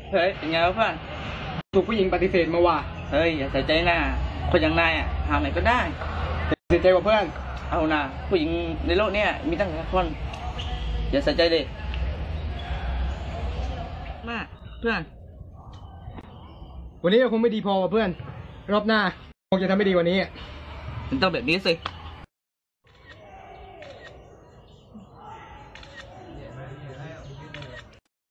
เฮ้ยเป็นไงวะเพื่อนถูกผู้หญิงปฏิเสธมาว่ะเฮ้ยอย่าใส่ใจหน้าคนอย่างนายอ่ะหาไหนก็ได้เสียใจกว่าเพื่อนเอานะผู้หญิงในโลกเนี้ยมีตั้งหลายคนอย่าใส่ใจเลยมาเพื่อนวันนี้เราคงไม่ดีพอว่ะเพื่อนรอบหน้าคงจะทำไม่ดีกว่านี้มันต้องแบบนี้สิ